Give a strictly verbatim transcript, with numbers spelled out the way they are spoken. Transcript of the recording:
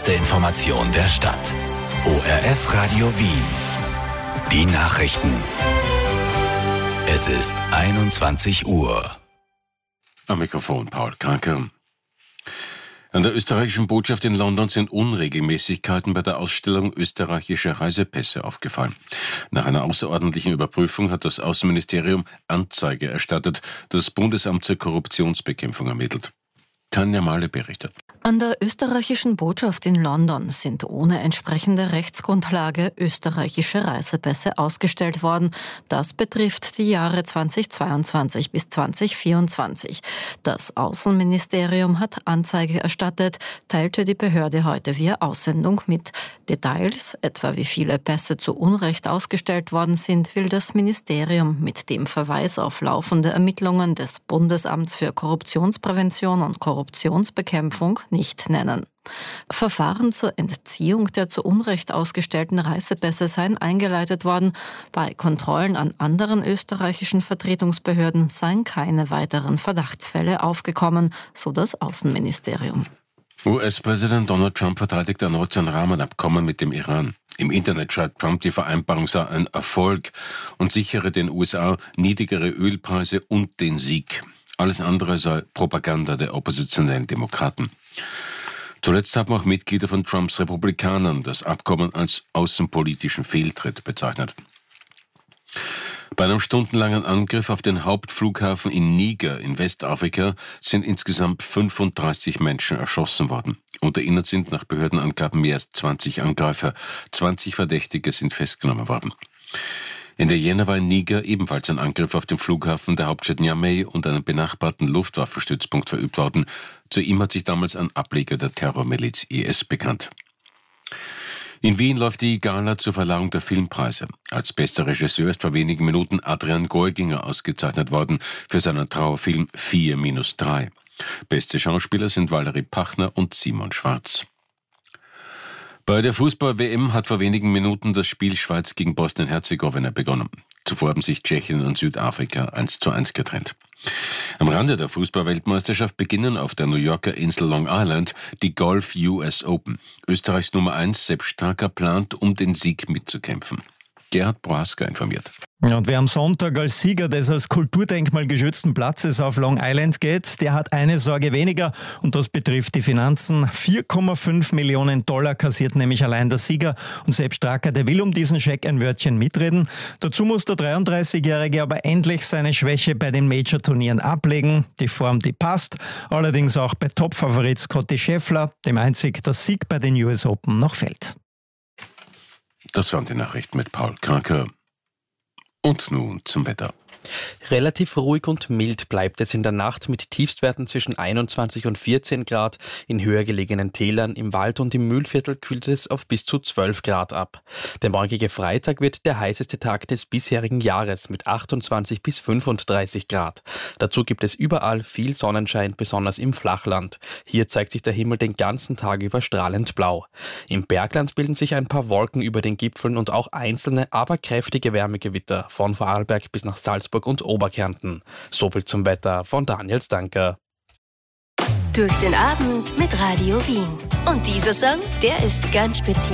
erste Information der Stadt. O R F Radio Wien. Die Nachrichten. Es ist einundzwanzig Uhr. Am Mikrofon Paul Kranker. An der österreichischen Botschaft in London sind Unregelmäßigkeiten bei der Ausstellung österreichischer Reisepässe aufgefallen. Nach einer außerordentlichen Überprüfung hat das Außenministerium Anzeige erstattet, das Bundesamt zur Korruptionsbekämpfung ermittelt. Tanja Mahle berichtet. An der österreichischen Botschaft in London sind ohne entsprechende Rechtsgrundlage österreichische Reisepässe ausgestellt worden. Das betrifft die Jahre zweitausendzweiundzwanzig bis zweitausendvierundzwanzig. Das Außenministerium hat Anzeige erstattet, teilte die Behörde heute via Aussendung mit. Details, etwa wie viele Pässe zu Unrecht ausgestellt worden sind, will das Ministerium mit dem Verweis auf laufende Ermittlungen des Bundesamts für Korruptionsprävention und Korruptionsbekämpfung nicht nennen. Verfahren zur Entziehung der zu Unrecht ausgestellten Reisepässe seien eingeleitet worden. Bei Kontrollen an anderen österreichischen Vertretungsbehörden seien keine weiteren Verdachtsfälle aufgekommen, so das Außenministerium. U S-Präsident Donald Trump verteidigt erneut sein Rahmenabkommen mit dem Iran. Im Internet schreibt Trump, die Vereinbarung sei ein Erfolg und sichere den U S A niedrigere Ölpreise und den Sieg. Alles andere sei Propaganda der oppositionellen Demokraten. Zuletzt haben auch Mitglieder von Trumps Republikanern das Abkommen als außenpolitischen Fehltritt bezeichnet. Bei einem stundenlangen Angriff auf den Hauptflughafen in Niger in Westafrika sind insgesamt fünfunddreißig Menschen erschossen worden. Unter ihnen sind nach Behördenangaben mehr als zwanzig Angreifer. zwanzig Verdächtige sind festgenommen worden. In der Jänner war in Niger ebenfalls ein Angriff auf den Flughafen der Hauptstadt Niamey und einen benachbarten Luftwaffenstützpunkt verübt worden. Zu ihm hat sich damals ein Ableger der Terrormiliz I S bekannt. In Wien läuft die Gala zur Verleihung der Filmpreise. Als bester Regisseur ist vor wenigen Minuten Adrian Geuginger ausgezeichnet worden für seinen Trauerfilm vier minus drei. Beste Schauspieler sind Valerie Pachner und Simon Schwarz. Bei der Fußball-W M hat vor wenigen Minuten das Spiel Schweiz gegen Bosnien-Herzegowina begonnen. Zuvor haben sich Tschechien und Südafrika eins zu eins getrennt. Am Rande der Fußball-Weltmeisterschaft beginnen auf der New Yorker Insel Long Island die Golf U S Open. Österreichs Nummer eins Sepp Straka plant, um den Sieg mitzukämpfen. Gerhard Prohaska informiert. Und wer am Sonntag als Sieger des als Kulturdenkmal geschützten Platzes auf Long Island geht, der hat eine Sorge weniger und das betrifft die Finanzen. vier Komma fünf Millionen Dollar kassiert nämlich allein der Sieger und Sepp Straka, der will um diesen Scheck ein Wörtchen mitreden. Dazu muss der dreiunddreißigjährige aber endlich seine Schwäche bei den Major-Turnieren ablegen. Die Form, die passt, allerdings auch bei Topfavorit Scottie Scheffler, dem einzig der Sieg bei den U S Open noch fehlt. Das waren die Nachrichten mit Paul Kranker. Und nun zum Wetter. Relativ ruhig und mild bleibt es in der Nacht mit Tiefstwerten zwischen einundzwanzig und vierzehn Grad. In höher gelegenen Tälern, im Wald und im Mühlviertel kühlt es auf bis zu zwölf Grad ab. Der morgige Freitag wird der heißeste Tag des bisherigen Jahres mit achtundzwanzig bis fünfunddreißig Grad. Dazu gibt es überall viel Sonnenschein, besonders im Flachland. Hier zeigt sich der Himmel den ganzen Tag über strahlend blau. Im Bergland bilden sich ein paar Wolken über den Gipfeln und auch einzelne, aber kräftige Wärmegewitter von Vorarlberg bis nach Salzburg und Oberkärnten. Soviel zum Wetter von Daniel Stanker. Durch den Abend mit Radio Wien. Und dieser Song, der ist ganz speziell.